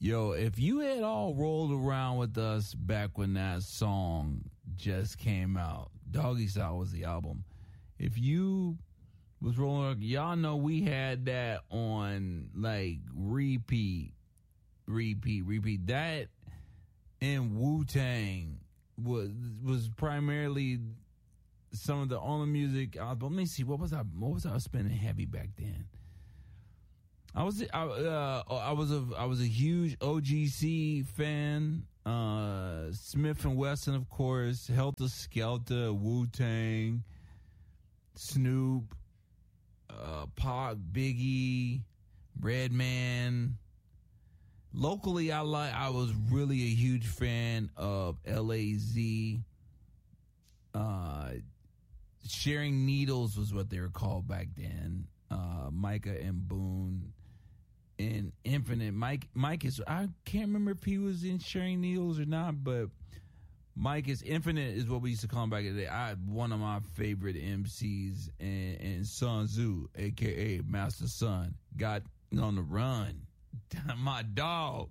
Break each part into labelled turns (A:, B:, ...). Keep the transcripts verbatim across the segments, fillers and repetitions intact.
A: Yo, if you had all rolled around with us back when that song just came out, Doggy Style was the album. If you was rolling, y'all know we had that on like repeat, repeat, repeat. That and Wu-Tang was was primarily some of the only music. Uh, let me see, what was I? What was I spinning heavy back then? I was I, uh, I was a I was a huge O G C fan. Uh, Smith and Wesson, of course, Helter Skelter, Wu-Tang, Snoop, uh, Pac, Biggie, Redman. Locally, I like. I was really a huge fan of L A Z. Uh, Sharing Needles was what they were called back then. Uh, Micah and Boone. And Infinite. Mike Mike is, I can't remember if he was in Sharing Needles or not, but Mike is Infinite is what we used to call him back in the day. I one of my favorite M Cs, and, and Sun Tzu, aka Master Sun, got on the run. My dog.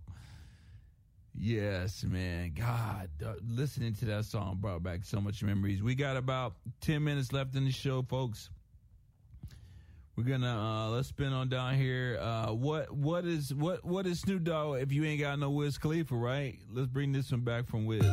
A: Yes, man. God, uh, listening to that song brought back so much memories. We got about ten minutes left in the show, folks. We're gonna uh, let's spin on down here. Uh, what what is what what is Snoop Dogg if you ain't got no Wiz Khalifa, right? Let's bring this one back from Wiz.